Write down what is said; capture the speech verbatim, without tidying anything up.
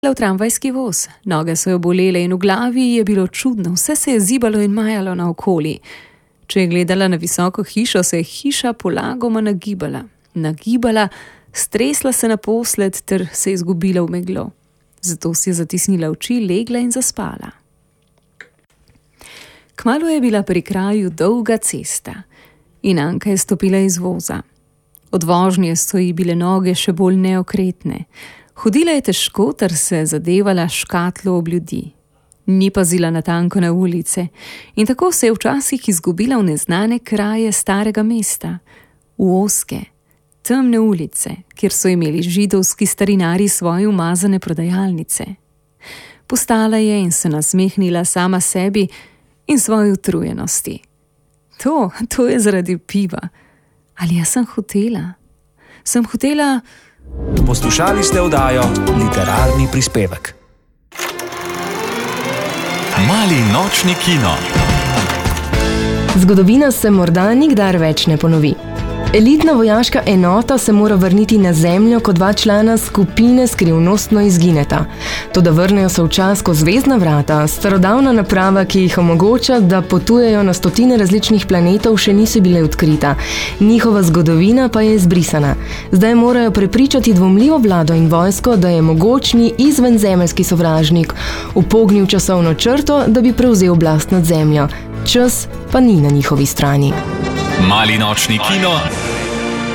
v tramvajski voz. Noge so jo bolele in v glavi je bilo čudno, vse se je zibalo in majalo naokoli. Če je gledala na visoko hišo, se je hiša polagoma nagibala. Nagibala, stresla se naposled ter se izgubila v meglo. Zato si je zatisnila oči, legla in zaspala. Kmalu je bila pri kraju dolga cesta in Anka je stopila iz voza. Od vožnje so ji bile noge še bolj neokretne. Hodila je težko ter se zadevala škatlo ob ljudi. Ni pazila natanko na ulice in tako se je včasih izgubila v neznane kraje starega mesta, v ozke, temne ulice, kjer so imeli židovski starinari svoje umazane prodajalnice. Postala je in se nasmehnila sama sebi in svoji utrujenosti. To, to je zaradi piva. Ali jaz sem hotela? Sem hotela... Poslušali ste oddajo Literarni prispevek. Mali nočni kino. Zgodovina se morda nikdar več ne ponovi. Elitna vojaška enota se mora vrniti na zemljo, ko dva člana skupine skrivnostno izgineta. Toda vrnejo se v čas, ko zvezdna vrata, starodavna naprava, ki jih omogoča, da potujejo na stotine različnih planetov, še niso bile odkrita. Njihova zgodovina pa je izbrisana. Zdaj morajo prepričati dvomljivo vlado in vojsko, da je mogočni izvenzemeljski sovražnik upognil časovno črto, da bi prevzel oblast nad zemljo. Čas pa ni na njihovi strani. Mali nočni kino